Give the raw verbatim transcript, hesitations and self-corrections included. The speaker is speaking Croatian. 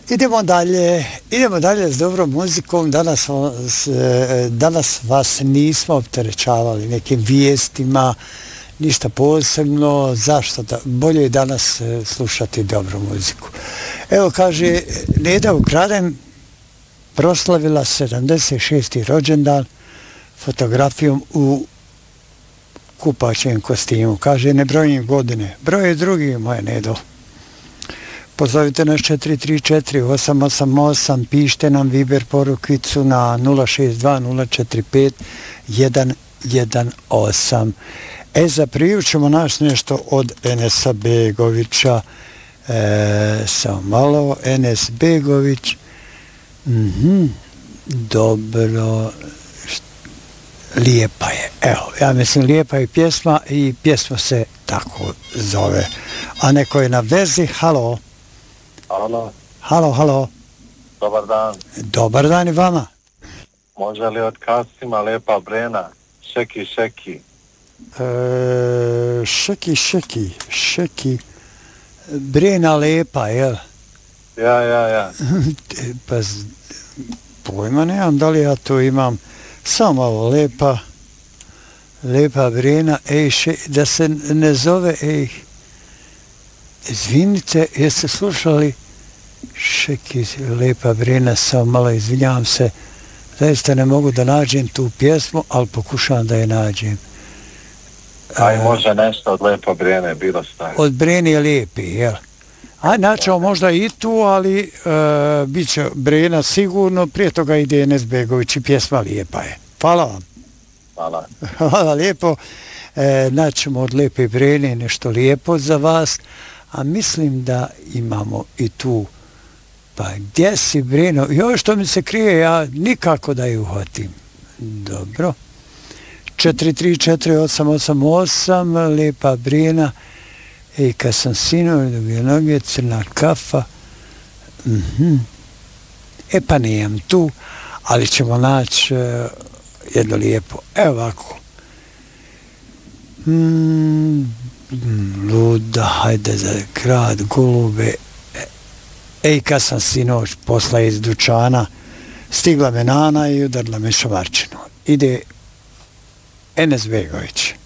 Idemo dalje, idemo dalje s dobrom muzikom. Danas, danas vas nismo opterećavali nekim vijestima, ništa posebno. Zašto? Da, bolje je danas slušati dobru muziku. Evo, kaže, Neda Ukraden proslavila sedamdeset šesti rođendan fotografijom u kupaćem kostimu. Kaže, ne brojim godine, broje drugi, moje Nedo. Pozovite nas četiri tri četiri osam osam osam, pišite nam Viber porukicu na nula šest dva nula četiri pet jedan jedan osam. E, za priju ćemo naći nešto od Enesa Begovića. E, samo malo, Enes Begović. Mhm, dobro, lijepa je. Evo, ja mislim lijepa je pjesma i pjesma se tako zove. A neko je na vezi, halo. Halo. Halo, halo. Dobar dan. Dobar dan i vama. Može li od Kasima Lepa Brena? Šeki, šeki. E, šeki, šeki, šeki. Brena Lepa, jel? Ja, ja, ja. Pa pojma nemam da li ja to imam. Samo ovo Lepa. Lepa Brena. Ej, še, da se ne zove, ej. Izvinite, jeste slušali Šeki, Lepa Brena, samo malo izvinjavam se. Zaista ne mogu da nađem tu pjesmu, ali pokušavam da je nađem. Aj, može nešto od Lepa Brene, bilo staje. Od Brene je lijepi, jel? A načeo možda i tu, ali uh, bit će Brena sigurno, prije toga ide Enes Begović i pjesma lijepa je. Hvala vam. Hvala. Hvala lijepo. E, naćemo od Lepe Brene nešto lijepo za vas, a mislim da imamo i tu. Pa gdje si, Breno? Joj, što mi se krije, ja nikako da je uhvatim. Dobro. četiri tri četiri osam osam osam, Lepa Brena. I kad sam sinovi dobio noge, crna kafa. Mhm. E pa nijem tu, ali ćemo naći uh, jedno lijepo. Evo ovako. Mm, luda, hajde za grad, golube. Ej, kad sam sinoć posla iz dućana, stigla me Nana i udarila me šamarčinu. Ide Enes Begović.